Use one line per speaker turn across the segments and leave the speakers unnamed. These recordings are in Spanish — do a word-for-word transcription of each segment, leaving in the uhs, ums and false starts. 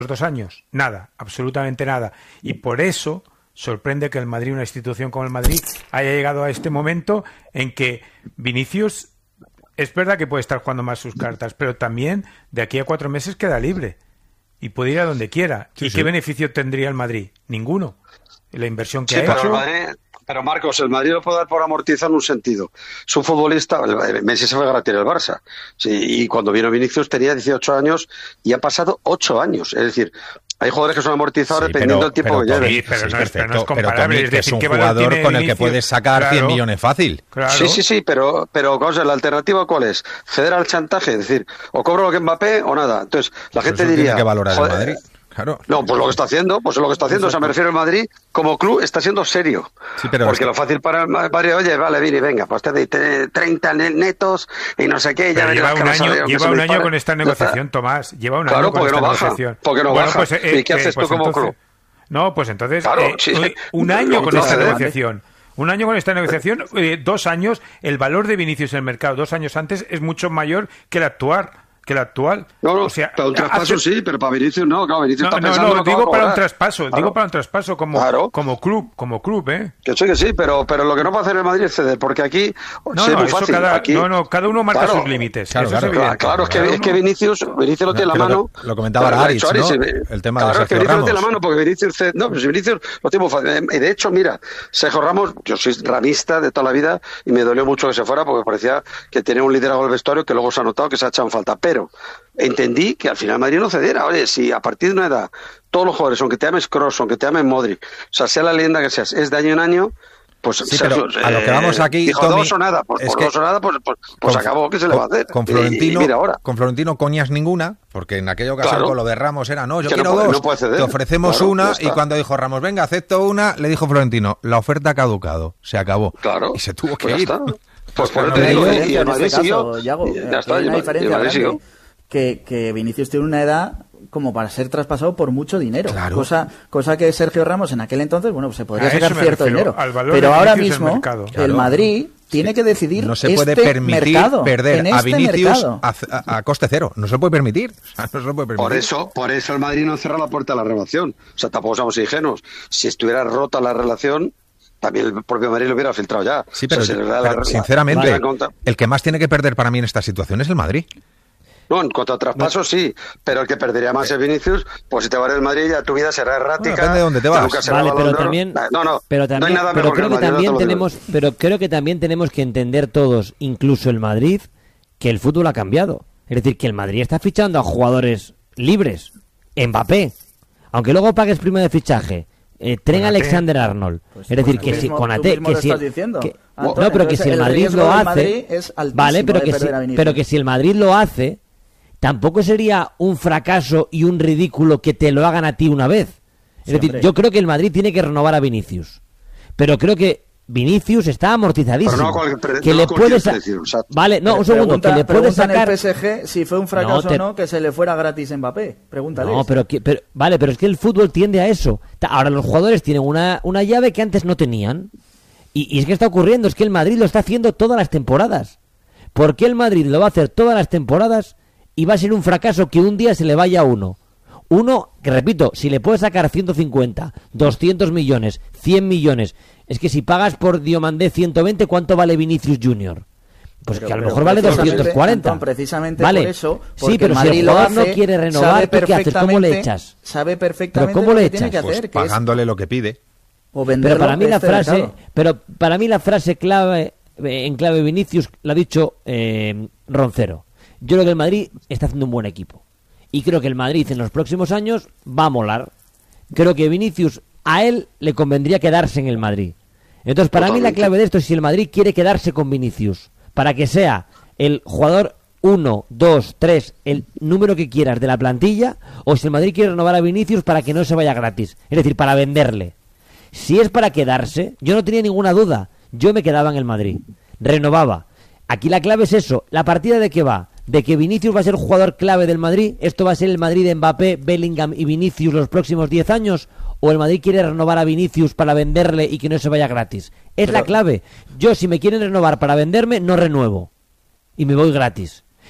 dos años? Nada, absolutamente nada. Y por eso sorprende que el Madrid, una institución como el Madrid, haya llegado a este momento en que Vinicius, es verdad que puede estar jugando más sus cartas, pero también de aquí a cuatro meses queda libre y puede ir a donde quiera.
Sí,
¿Y
sí.
qué beneficio tendría el Madrid? Ninguno. La inversión que
Sí,
ha
pero
hecho...
el Madrid, pero Marcos, el Madrid lo puede dar por amortizar en un sentido. Es un futbolista, Messi se fue gratis el Barça, sí, y cuando vino Vinicius tenía dieciocho años y ha pasado ocho años. Es decir, hay jugadores que son amortizados
Sí,
dependiendo
pero-
del tiempo
pero
que lleven.
Tommy,
Sí, pero
sí,
no es-
perfecto,
pero no es
pero
comparable,
Tommy,
es
que es
decir,
un
¿qué valor
jugador
tiene
con el que
Vinicius?
puedes sacar cien
Claro.
millones fácil.
Claro.
Sí, sí, sí, pero, pero vamos a ver, la alternativa ¿cuál es? Ceder al chantaje, es decir, o cobro lo que Mbappé o nada. Entonces, la
Pues
gente
eso
diría...
tiene que valorar el
joder,
Madrid. Claro.
No, pues lo que está haciendo, pues lo que está haciendo, o sea, me refiero al Madrid, como club está siendo serio.
Sí, pero
Porque
es que-
lo fácil para el Madrid, oye, vale, Vini, venga, pues te doy treinta netos y no sé qué, ya
Pero lleva
verás que
un
vas a
año,
ver, que
lleva
se me
un año
dispare.
con esta
Ya está.
negociación, Tomás. Lleva un
Claro,
año con
porque
esta
no baja,
negociación.
porque no
Bueno,
baja.
pues, eh,
¿Y qué
eh,
haces tú
pues
como
entonces-
club?
No, pues entonces,
Claro,
eh,
sí.
un- un
Lo
año
que
con
tú
esta
haces,
negociación. Un año con esta negociación, eh, dos años, el valor de Vinicius en el mercado dos años antes es mucho mayor que el actual. Que el actual.
No, no,
o sea,
para un traspaso
hace-
sí, pero para Vinicius no, claro, Vinicius
No,
está
no,
pensando
no,
en lo que va a
digo para un
cobrar.
traspaso,
Claro.
digo para un traspaso como,
Claro.
como club, como club, ¿eh?
Que sí, que sí, pero, pero lo que no puede hacer el Madrid es ceder, porque aquí
No,
sí, es
no,
muy
eso
fácil.
cada,
aquí,
no, no, cada uno marca
claro,
sus límites.
claro,
eso es
claro.
evidente.
Claro, es que,
Cada
es que
uno-
Vinicius, Vinicius lo tiene en la
Creo que
mano.
lo- lo comentaba
pero lo ha
Aritz,
hecho Aritz,
¿no?
eh,
El tema de
claro, es que
Sergio
Vinicius lo tiene en la
Ramos.
mano, porque Vinicius, ce- no, pues Vinicius lo tiene muy fácil. Y de hecho, mira, Sergio Ramos, yo soy ramista de toda la vida y me dolió mucho que se fuera porque parecía que tenía un liderazgo del vestuario que luego se ha notado que se ha echado en falta. Pero entendí que al final Madrid no cediera. Oye, si a partir de una edad todos los jugadores, aunque te llames Kroos, aunque te llames Modric, o sea, sea la leyenda que seas, es de año en año, pues
Sí, pero
Sergio,
a lo que
eh,
vamos aquí,
dijo
Tommy,
dos o nada, pues
es
por
que
dos o nada, pues, pues, pues
con-
acabó, ¿qué se le va a hacer?
Con
Y-
Florentino,
y mira ahora.
con Florentino coñas ninguna, porque en aquella ocasión
Claro.
con lo de Ramos era, no, yo
Que no
quiero
puede-
dos,
no puede ceder.
te ofrecemos
Claro,
una,
ya
y
está.
cuando dijo Ramos, venga, acepto una, le dijo Florentino, la oferta ha caducado, se acabó.
Claro.
Y se tuvo que
Pues ya
ir.
está. Pues por eso
No,
te
no,
digo,
no,
y- y
en
el
este
Madrid
caso,
siguió.
Yago,
y ya está,
hay
y
una
el- y
diferencia
el Madrid
grande,
siguió.
que, que Vinicius tiene una edad como para ser traspasado por mucho dinero,
Claro.
cosa cosa que Sergio Ramos en aquel entonces, bueno, pues se podría
A eso
sacar
me
cierto
refiero,
dinero,
al valor
pero
de
ahora
Vinicius en
mismo
mercado.
el
Claro.
Madrid tiene que decidir
No se puede
este
permitir
mercado,
perder
en
a
este
Vinicius
mercado.
a, a- a coste cero. No se puede permitir. O sea, no se lo puede permitir.
Por eso, por eso el Madrid no cierra la puerta a la renovación. O sea, tampoco somos ingenuos. Si estuviera rota la relación, también el propio Madrid lo hubiera filtrado ya.
Sí, pero,
O sea, si le da
pero
la-
sinceramente,
la- la contra-
el que más tiene que perder para mí en esta situación es el Madrid.
No, en cuanto a traspasos sí, pero el que perdería más es Vinicius, pues si te vas del Madrid ya tu vida será errática.
Bueno, depende de dónde te vas.
nunca será
Vale, pero
Balón de Oro.
también,
No, no,
pero
no
también,
hay nada
pero
mejor
creo
que
que
el Madrid,
también
no te lo digo.
tenemos, pero creo que también tenemos que entender todos, incluso el Madrid, que el fútbol ha cambiado. Es decir, que el Madrid está fichando a jugadores libres, Mbappé, aunque luego pagues prima de fichaje. Eh, Tren
Konaté.
Alexander Arnold.
Pues
es decir,
tú
que si
mismo-
con
tú
Ate,
mismo
que
lo
si
estás diciendo,
que-
Antonio.
no, pero que
Entonces,
si el
el
Madrid
riesgo
lo
del
hace,
Madrid es altísimo
vale, pero
de
que si,
perder a Vinicius.
pero que si el Madrid lo hace, tampoco sería un fracaso y un ridículo que te lo hagan a ti una vez. Es
Sí,
decir,
hombre.
yo creo que el Madrid tiene que renovar a Vinicius, pero creo que Vinicius está amortizadísimo.
Pero no a cualquier pre-
que
no
le
a cualquier
puedes sa-
precio, o sea,
vale, no, un
Pre-
segundo,
pregunta-
que le puedes
pregunta en
sacar
el P S G si fue un fracaso
No, te-
o no que se le fuera gratis Mbappé. Pregúntale.
No, pero, que- pero- vale, pero es que el fútbol tiende a eso. Ta- Ahora los jugadores tienen una, una llave que antes no tenían. Y, y es que está ocurriendo, es que el Madrid lo está haciendo todas las temporadas. ¿Por qué el Madrid lo va a hacer todas las temporadas y va a ser un fracaso que un día se le vaya a uno? Uno, que repito, si le puedes sacar ciento cincuenta, doscientos millones, cien millones, es que si pagas por Diomandé ciento veinte, ¿cuánto vale Vinicius Junior? Pues
Pero-
que a lo
pero
mejor vale
precisamente,
doscientos cuarenta.
Antón, precisamente
vale.
por eso,
Sí,
porque
pero
el
si
Madrid
el
lo
jugador
hace,
no quiere renovar,
sabe
¿tú qué haces? ¿Cómo le
perfectamente-
echas?
Sabe perfectamente
¿Pero cómo
lo
le
que tiene
echas?
que
Pues
hacer, que es
pagándole lo que pide.
o venderlo
Pero para mí
de
la
este
frase,
mercado.
pero para mí la frase clave eh, en clave Vinicius la ha dicho eh, Roncero. Yo creo que el Madrid está haciendo un buen equipo y creo que el Madrid en los próximos años va a molar. Creo que Vinicius a él le convendría quedarse en el Madrid. Entonces para mí la
Totalmente.
clave de esto es si el Madrid quiere quedarse con Vinicius para que sea el jugador uno, dos, tres, el número que quieras de la plantilla, o si el Madrid quiere renovar a Vinicius para que no se vaya gratis, es decir, para venderle. Si es para quedarse, yo no tenía ninguna duda. Yo me quedaba en el Madrid. Renovaba. Aquí la clave es eso. ¿La partida de qué va? De que Vinicius va a ser jugador clave del Madrid. ¿Esto va a ser el Madrid de Mbappé, Bellingham y Vinicius los próximos diez años? ¿O el Madrid quiere renovar a Vinicius para venderle y que no se vaya gratis? Es
Pero-
la clave. Yo, si me quieren renovar para venderme, no renuevo. Y me voy gratis.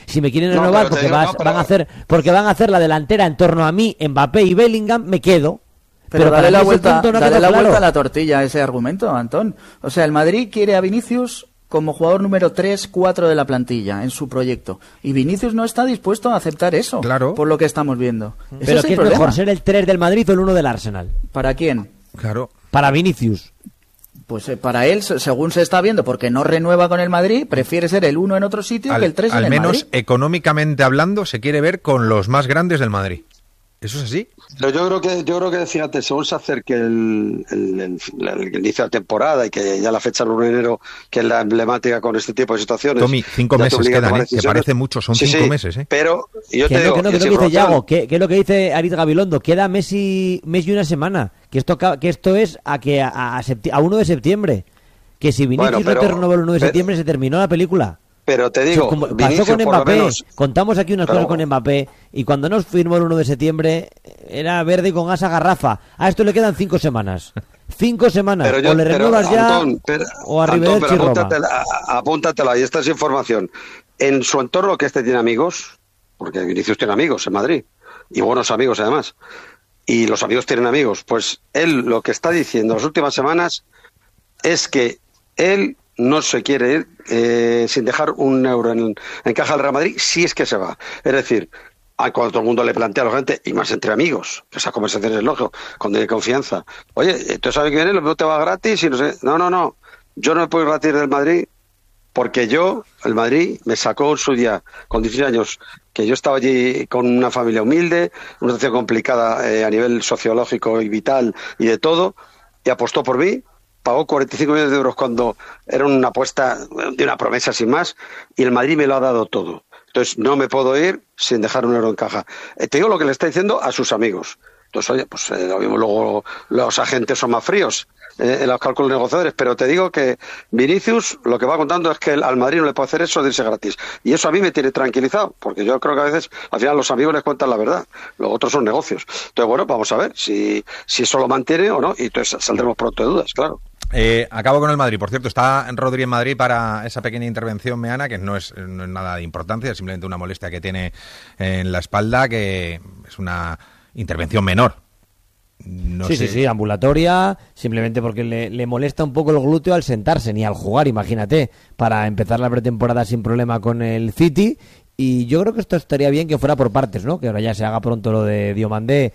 Si me quieren
No,
renovar
pero te
porque,
digo,
vas-
no, pero-
van a hacer, porque van a hacer la delantera en torno a mí, Mbappé y Bellingham, me quedo.
Pero,
para
dale
mí
la
ese
vuelta,
punto no
dale
quedó
la
claro.
vuelta a la tortilla a ese argumento, Antón. O sea, el Madrid quiere a Vinicius como jugador número tres, cuatro de la plantilla en su proyecto. Y Vinicius no está dispuesto a aceptar eso,
Claro.
por lo que estamos viendo. Ese
Pero
es
¿qué
el
es mejor,
problema.
ser el tres del Madrid o el uno del Arsenal?
¿Para quién?
Claro.
Para Vinicius.
Pues eh, para él, se- según se está viendo, porque no renueva con el Madrid, prefiere ser el uno en otro sitio
Al,
que el tres en
al
el
menos
Madrid.
económicamente hablando, se quiere ver con los más grandes del Madrid. ¿Eso es así?
Pero yo creo que, yo creo que fíjate, según se acerque el, el, el, el inicio de la temporada y que ya la fecha del uno de enero, que es la emblemática con este tipo de situaciones.
Tommy, cinco
ya te
meses
obliga a
quedan,
tomar
¿eh? Que
decisiones.
parece mucho, son
Sí,
cinco
sí,
meses, ¿eh?
Pero yo
Que
te
no,
digo,
que no, que
esa
no, que dice
información-
Yago, que, que es lo que dice Aritz Gabilondo, queda mes y, mes y una semana, que esto, ca- que esto es a que a, a, septi- a uno de septiembre, que si Vinicius
Bueno, pero-
no te renovó el uno de
pero-
septiembre se terminó la película.
Pero te
O sea,
digo,
como pasó
Vinicius,
con
por lo
Mbappé,
menos-
contamos aquí unas
Pero-
cosas con Mbappé y cuando nos firmó el uno de septiembre era verde con asa garrafa. A esto le quedan cinco semanas. Cinco semanas.
Pero yo-
o le
pero,
renuevas ya
Antón, pero-
o a
Antón,
Rivederci
pero
Roma.
apúntatela, a- apúntatela, y esta es información. En su entorno, que este tiene amigos, porque Vinicius tiene amigos en Madrid, y buenos amigos además, y los amigos tienen amigos, pues él lo que está diciendo las últimas semanas es que él no se quiere ir eh, sin dejar un euro en, en caja del Real Madrid, si es que se va. Es decir, a cuando todo el mundo le plantea a la gente, y más entre amigos, que esa conversación es lógico, con de confianza. Oye, ¿tú sabes que viene? Lo te va gratis y no sé. No, no, no. Yo no me puedo ir gratis del Madrid porque yo, el Madrid, me sacó en su día, con dieciséis años, que yo estaba allí con una familia humilde, una situación complicada eh, a nivel sociológico y vital y de todo, y apostó por mí. Pagó cuarenta y cinco millones de euros cuando era una apuesta de una promesa sin más, y el Madrid me lo ha dado todo. Entonces no me puedo ir sin dejar un euro en caja. Eh, te digo lo que le está diciendo a sus amigos. Entonces, oye, pues eh, lo mismo luego los agentes son más fríos eh, en los cálculos negociadores, pero te digo que Vinicius lo que va contando es que el- al Madrid no le puede hacer eso de irse gratis. Y eso a mí me tiene tranquilizado, porque yo creo que a veces al final los amigos les cuentan la verdad, los otros son negocios. Entonces, bueno, vamos a ver si, si eso lo mantiene o no, y entonces saldremos pronto de dudas, claro.
Eh, acabo con el Madrid. Por cierto, está Rodri en Madrid para esa pequeña intervención meana, que no es, no es nada de importancia, es simplemente una molestia que tiene en la espalda, que es una intervención menor. No
sí,
sé.
sí, sí, ambulatoria, simplemente porque le, le molesta un poco el glúteo al sentarse, ni al jugar, imagínate, para empezar la pretemporada sin problema con el City. Y yo creo que esto estaría bien que fuera por partes, ¿no? Que ahora ya se haga pronto lo de Diomandé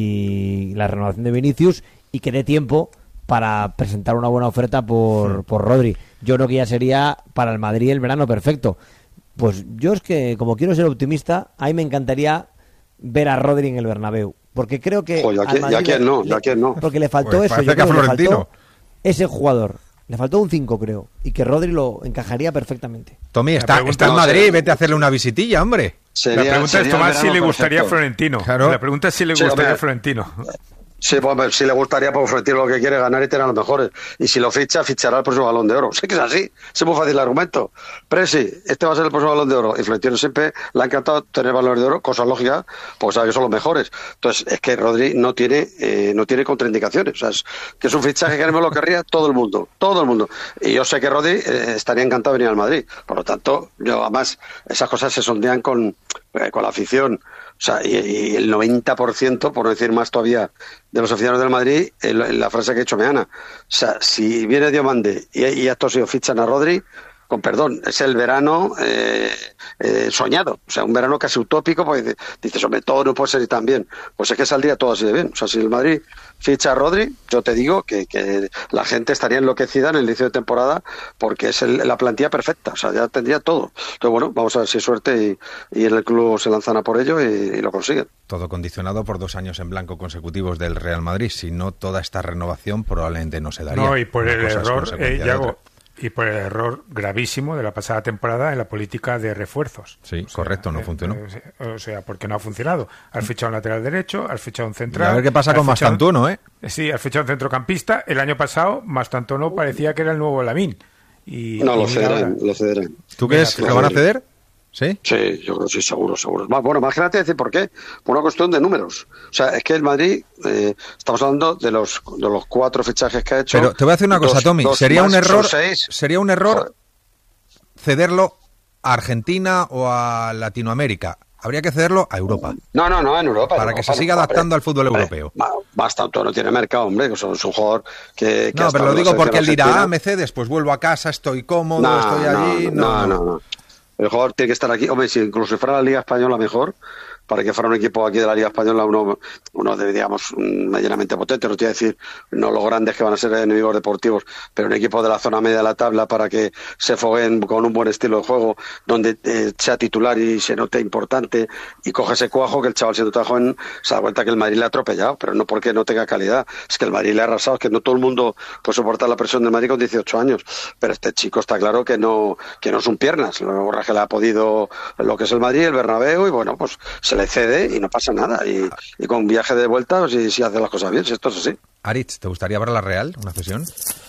y la renovación de Vinicius y que dé tiempo para presentar una buena oferta por, por Rodri. Yo creo que ya sería para el Madrid el verano perfecto. Pues yo es que, como quiero ser optimista, a mí me encantaría ver a Rodri en el Bernabéu. Porque creo que...
Joder, ya
al
que-
Madrid
ya que
le-
no,
le-
ya que no.
Porque le faltó
Pues
eso.
parece
Yo
que a
creo que le faltó
Florentino.
ese jugador. Le faltó un cinco, creo. Y que Rodri lo encajaría perfectamente.
Tommy, está,
pregunta
está en
no
Madrid,
sé.
vete a hacerle una visitilla, hombre.
Sería-
la pregunta
sería
es
el
Tomás si
verano
le gustaría a
perfecto.
Florentino.
Claro.
La pregunta es si le
Sí,
gustaría
hombre.
a Florentino.
Sí, pues si le gustaría, pues Florentino lo que quiere es ganar y tener a los mejores. Y si lo ficha, fichará el próximo Balón de Oro. Sé que es así, es muy fácil el argumento. Pero sí, este va a ser el próximo Balón de Oro. Y Florentino siempre le ha encantado tener Balón de Oro, cosa lógica, porque sabe que son los mejores. Entonces, es que Rodri no tiene eh, no tiene contraindicaciones. O sea, es, que es un fichaje que no me lo querría todo el mundo, todo el mundo. Y yo sé que Rodri eh, estaría encantado de venir al Madrid. Por lo tanto, yo además, esas cosas se sondean con, eh, con la afición. O sea, y, y el noventa por ciento, por no decir más todavía, de los aficionados del Madrid, en la, en la frase que ha hecho Meana. O sea, si viene Diomande y, y estos ellos fichan a Rodri, con perdón, es el verano eh, eh, soñado. O sea, un verano casi utópico, porque dices, hombre, todo no puede ser tan bien. Pues es que saldría todo así de bien. O sea, si el Madrid ficha a Rodri, yo te digo que, que la gente estaría enloquecida en el inicio de temporada porque es el, la plantilla perfecta. O sea, ya tendría todo. Entonces, bueno, vamos a ver si hay suerte y, y en el club se lanzan a por ello y, y lo consiguen.
Todo condicionado por dos años en blanco consecutivos del Real Madrid. Si no, toda esta renovación probablemente no se daría.
No, y por
Una
el
cosa es
error,
consecuencia
eh,
de
Yago,
otra.
y por el error gravísimo de la pasada temporada en la política de refuerzos.
Sí, correcto, no
eh,
funcionó.
eh, O sea, porque no ha funcionado. Has fichado un lateral derecho, has fichado un central.
Y a ver qué pasa
has
con
fichado-
Mastantuono, ¿eh?
Sí, has fichado un centrocampista. El año pasado, Mastantuono parecía que era el nuevo Lamine. Y,
No,
y
lo
mira
cederán,
ahora.
lo cederán.
¿Tú
Mira,
crees que
lo
lo van a
cederán.
ceder? ¿Sí?
Sí, yo creo que sí, seguro, seguro. Más, bueno, imagínate decir por qué. Por una cuestión de números. O sea, es que el Madrid, eh, estamos hablando de los de los cuatro fichajes que ha hecho.
Pero te voy a decir una cosa,
dos-
Tommy.
dos
Sería
más
un error,
son seis.
sería un error
Joder.
cederlo a Argentina o a Latinoamérica. Habría que cederlo a Europa.
No, no, no, en Europa.
Para
en
que
Europa,
se siga
no,
adaptando
hombre.
al fútbol europeo.
Eh, basta, todo no tiene mercado, hombre, que es un jugador que... que
no,
ha
pero
estado
lo
en la
digo porque él
selección
dirá, ah,
argentina.
me cedes, pues vuelvo a casa, estoy cómodo,
No,
estoy allí.
No, no, no, no. El jugador tiene que estar aquí. Hombre, si incluso si fuera la Liga Española mejor, para que fuera un equipo aquí de la Liga Española, uno, uno de, digamos, medianamente potente, no te voy a decir no los grandes que van a ser enemigos deportivos, pero un equipo de la zona media de la tabla para que se fogueen con un buen estilo de juego, donde eh, sea titular y se note importante, y coge ese cuajo que el chaval siendo tan joven se da cuenta que el Madrid le ha atropellado, pero no porque no tenga calidad, es que el Madrid le ha arrasado, es que no todo el mundo puede soportar la presión del Madrid con dieciocho años, pero este chico está claro que no que no son piernas, lo que le ha podido lo que es el Madrid, el Bernabéu, y bueno, pues se le cede y no pasa nada, y, y con viaje de vuelta, pues, si, si hace las cosas bien, si esto es así.
Aritz, ¿te gustaría ver la Real, una cesión?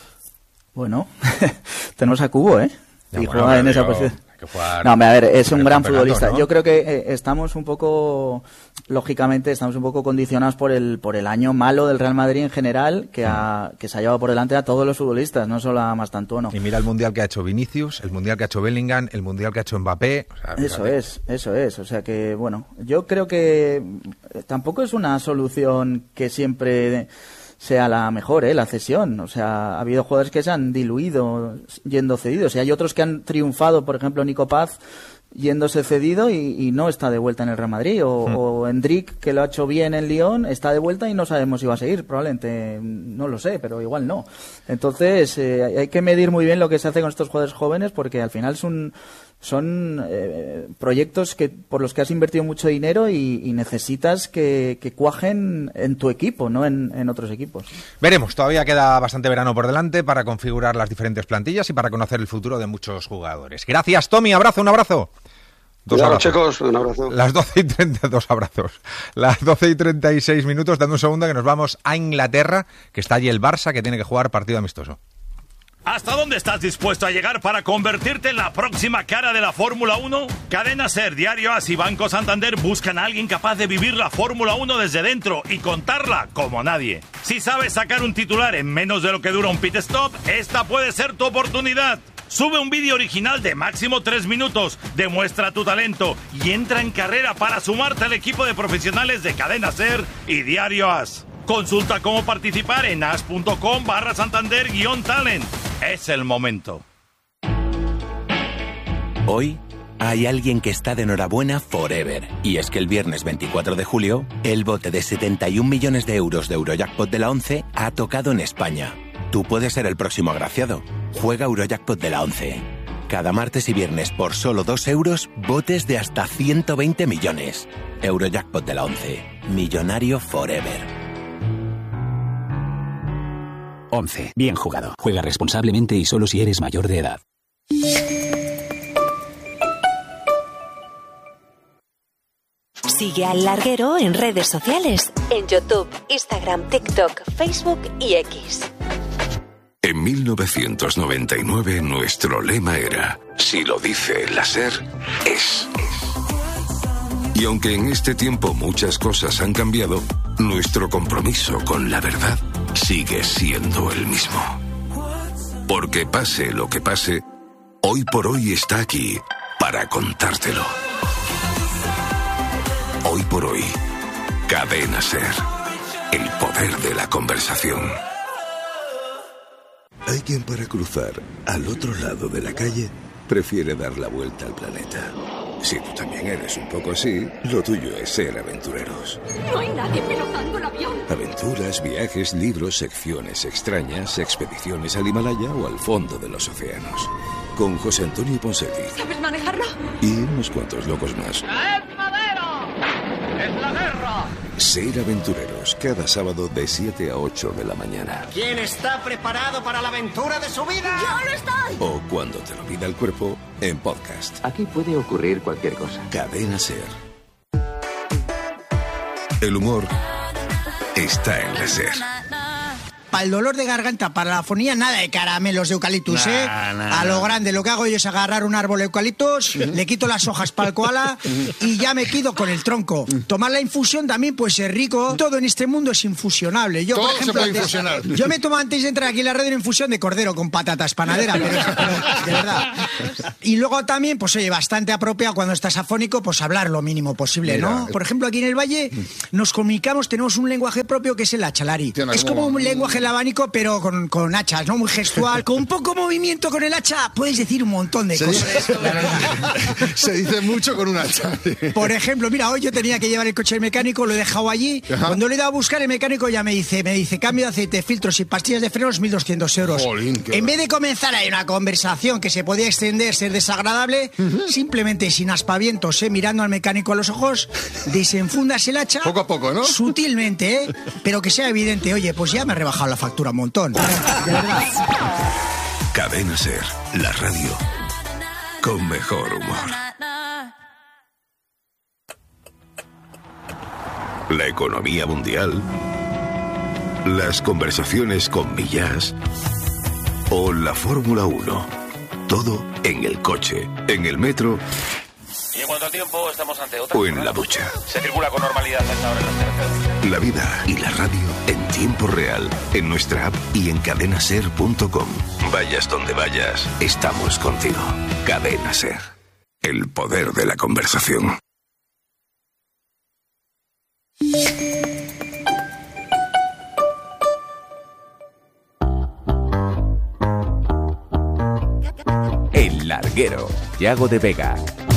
Bueno, tenemos a Cubo, ¿eh?
Ya,
y
bueno,
juega en
pero
esa posición.
hay que jugar
No, hombre, a ver, es
por
un
el
gran
campeonato,
futbolista.
¿no?
Yo creo que eh, estamos un poco, lógicamente, estamos un poco condicionados por el por el año malo del Real Madrid en general, que, ha, que se ha llevado por delante a todos los futbolistas, no solo a Mastantuono.
Y mira el mundial que ha hecho Vinicius, el mundial que ha hecho Bellingham, el mundial que ha hecho Mbappé. O sea,
Eso
fíjate.
es, eso es. O sea que, bueno, yo creo que eh, tampoco es una solución que siempre sea la mejor, ¿eh? La cesión. O sea, ha habido jugadores que se han diluido yendo cedidos. Y hay otros que han triunfado, por ejemplo, Nico Paz yéndose cedido y, y no está de vuelta en el Real Madrid. O,
Hmm.
o Endrick, que lo ha hecho bien en Lyon, está de vuelta y no sabemos si va a seguir. Probablemente, no lo sé, pero igual no. Entonces, eh, hay que medir muy bien lo que se hace con estos jugadores jóvenes, porque al final es un... son eh, proyectos que por los que has invertido mucho dinero y, y necesitas que, que cuajen en tu equipo, no en, en otros equipos.
Veremos, todavía queda bastante verano por delante para configurar las diferentes plantillas y para conocer el futuro de muchos jugadores. Gracias, Tommy, abrazo, un abrazo. Dos
Cuidado,
abrazos.
chicos, un abrazo.
Las doce y treinta, dos abrazos. Las doce y treinta y seis minutos, dando un segundo que nos vamos a Inglaterra, que está allí el Barça, que tiene que jugar partido amistoso.
¿Hasta dónde estás dispuesto a llegar para convertirte en la próxima cara de la Fórmula uno? Cadena SER, Diario AS y Banco Santander buscan a alguien capaz de vivir la Fórmula uno desde dentro y contarla como nadie. Si sabes sacar un titular en menos de lo que dura un pit stop, esta puede ser tu oportunidad. Sube un vídeo original de máximo tres minutos, demuestra tu talento y entra en carrera para sumarte al equipo de profesionales de Cadena SER y Diario AS. Consulta cómo participar en as.com barra Santander guión talent. Es el momento.
Hoy hay alguien que está de enhorabuena forever. Y es que el viernes veinticuatro de julio, el bote de setenta y un millones de euros de Eurojackpot de la ONCE ha tocado en España. Tú puedes ser el próximo agraciado. Juega Eurojackpot de la ONCE. Cada martes y viernes por solo dos euros, botes de hasta ciento veinte millones. Eurojackpot de la ONCE. Millonario forever.
once. Bien jugado. Juega responsablemente y solo si eres mayor de edad.
Sigue al Larguero en redes sociales, en YouTube, Instagram, TikTok, Facebook y X.
En mil novecientos noventa y nueve nuestro lema era: si lo dice la SER, es. Y aunque en este tiempo muchas cosas han cambiado, nuestro compromiso con la verdad sigue siendo el mismo. Porque pase lo que pase, Hoy por Hoy está aquí para contártelo. Hoy por Hoy, Cadena SER, el poder de la conversación.
Hay quien para cruzar al otro lado de la calle prefiere dar la vuelta al planeta. Si tú también eres un poco así, lo tuyo es ser aventureros.
No hay nadie pilotando el avión.
Aventuras, viajes, libros, secciones extrañas, expediciones al Himalaya o al fondo de los océanos. Con José Antonio Ponseti.
¿Sabes manejarlo?
Y unos cuantos locos más.
¡Es madero! ¡Es la guerra!
Ser aventureros, cada sábado de siete a ocho de la mañana.
¿Quién está preparado para la aventura de su vida?
¡Yo lo estoy!
O cuando te lo pida el cuerpo, en podcast.
Aquí puede ocurrir cualquier cosa.
Cadena SER. El humor está en la SER.
para el dolor de garganta, para la afonía, nada de caramelos de eucaliptus,
Nah,
¿eh?
nah,
A lo
nah.
grande, lo que hago yo es agarrar un árbol de eucaliptos, le quito las hojas para el koala y ya me quedo con el tronco. Tomar la infusión también, pues es rico. Todo en este mundo es infusionable. Yo,
Todo
por
se
ejemplo,
puede
antes-
infusionar.
yo me tomo antes de entrar aquí en la radio una infusión de cordero con patatas panaderas, pero, pero de verdad. Y luego también, pues oye, bastante apropiado cuando estás afónico, pues hablar lo mínimo posible,
Mira.
¿no? Por ejemplo, aquí en el Valle nos comunicamos, tenemos un lenguaje propio que es el hachalari.
Tiene
Es
como-
como un lenguaje del abanico, pero con, con hachas, ¿no? Muy gestual. Con poco movimiento con el hacha puedes decir un montón de
Se
cosas.
dice, se dice mucho con un hacha.
Por ejemplo, mira, hoy yo tenía que llevar el coche al mecánico, lo he dejado allí.
Ajá.
Cuando le he dado a buscar, el mecánico ya me dice, me dice, cambio de aceite, filtros y pastillas de frenos, mil doscientos euros.
Jolín, qué
En vez de comenzar ahí una conversación que se podía extender, ser desagradable, simplemente sin aspavientos, ¿eh? Mirando al mecánico a los ojos, desenfundas el hacha.
Poco a poco, ¿no?
Sutilmente, ¿eh? Pero que sea evidente, oye, pues ya me he rebajado la factura un montón. De verdad.
Cadena Ser, la radio con mejor humor. La economía mundial, las conversaciones con Millás o la Fórmula uno. Todo en el coche, en el metro
Y en cuanto al tiempo, estamos ante otra.
o en la ducha.
Se circula con normalidad a esta hora en las carreteras.
La vida y la radio en tiempo real, en nuestra app y en cadenaser punto com. Vayas donde vayas, estamos contigo. Cadena Ser, el poder de la conversación.
El Larguero, Yago de Vega.